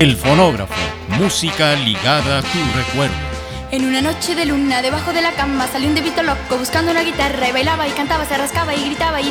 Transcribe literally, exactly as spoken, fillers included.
El fonógrafo, música ligada a tu recuerdo. En una noche de luna, debajo de la cama, salió un debito loco buscando una guitarra y bailaba y cantaba, se rascaba y gritaba y